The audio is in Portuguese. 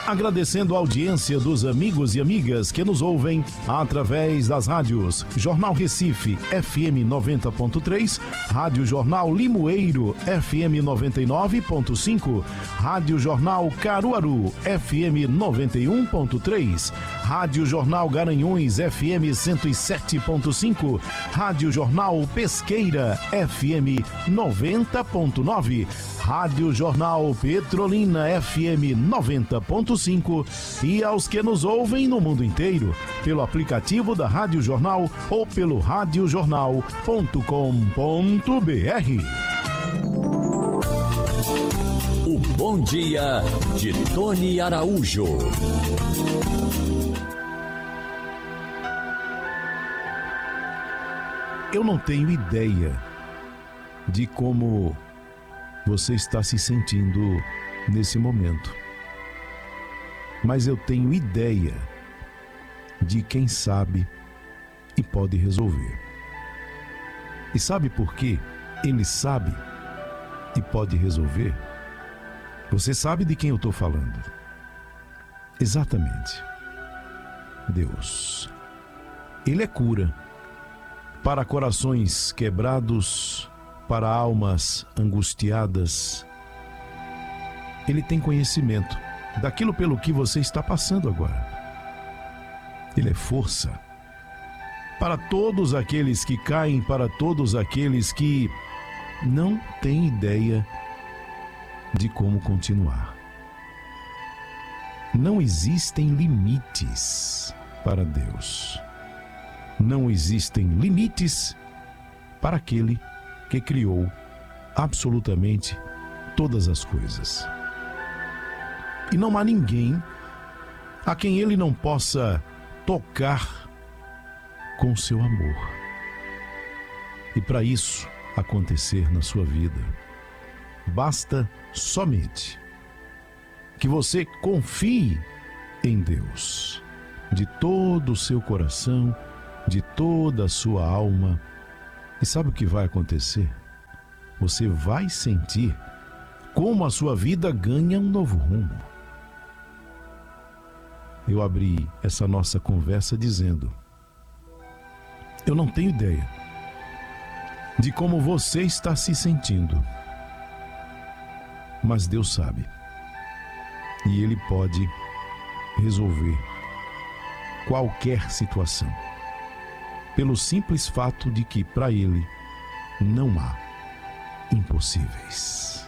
Agradecendo a audiência dos amigos e amigas que nos ouvem através das rádios Jornal Recife, FM 90.3, Rádio Jornal Limoeiro, FM 99.5, Rádio Jornal Caruaru, FM 91.3, Rádio Jornal Garanhuns, FM 107.5, Rádio Jornal Pesqueira, FM 90.9, Rádio Jornal Petrolina, FM 90.5 e aos que nos ouvem no mundo inteiro, pelo aplicativo da Rádio Jornal ou pelo radiojornal.com.br. O Bom Dia de Tony Araújo. Eu não tenho ideia de como você está se sentindo nesse momento, mas eu tenho ideia de quem sabe e pode resolver. E sabe por quê? Ele sabe e pode resolver. Você sabe de quem eu estou falando? Exatamente. Deus. Ele é cura para corações quebrados, para almas angustiadas. Ele tem conhecimento daquilo pelo que você está passando agora. Ele é força para todos aqueles que caem, para todos aqueles que não têm ideia de como continuar. Não existem limites para Deus. Não existem limites para aquele que criou absolutamente todas as coisas. E não há ninguém a quem ele não possa tocar com seu amor. E para isso acontecer na sua vida, basta somente que você confie em Deus de todo o seu coração, de toda a sua alma. E sabe o que vai acontecer? Você vai sentir como a sua vida ganha um novo rumo. Eu abri essa nossa conversa dizendo: eu não tenho ideia de como você está se sentindo, mas Deus sabe. E Ele pode resolver qualquer situação, pelo simples fato de que para Ele não há impossíveis.